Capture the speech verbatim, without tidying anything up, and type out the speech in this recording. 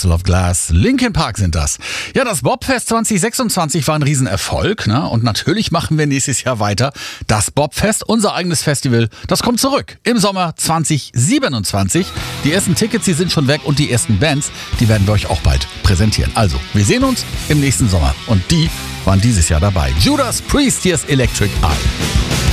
Castle of Glass. Linkin Park sind das. Ja, das Bobfest zwanzig sechsundzwanzig war ein Riesenerfolg, ne? Und natürlich machen wir nächstes Jahr weiter. Das Bobfest, unser eigenes Festival, das kommt zurück im Sommer zwanzig siebenundzwanzig. Die ersten Tickets, die sind schon weg und die ersten Bands, die werden wir euch auch bald präsentieren. Also, wir sehen uns im nächsten Sommer. Und die waren dieses Jahr dabei. Judas Priest, hier ist Electric Eye.